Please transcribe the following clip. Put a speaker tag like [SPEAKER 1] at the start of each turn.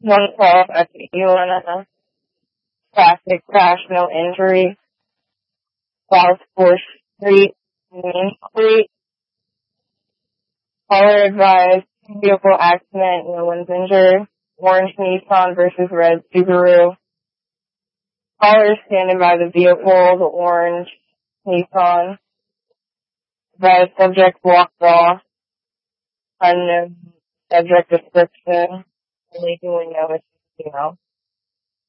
[SPEAKER 1] 112 at the UNS. Traffic crash, no injury. South 4th Street, Main Street. Caller advised, vehicle accident, no one's injured. Orange Nissan versus red Subaru. Caller standing by the vehicle, the orange Nissan. The subject walked off. Unknown subject description. Only who we know is female.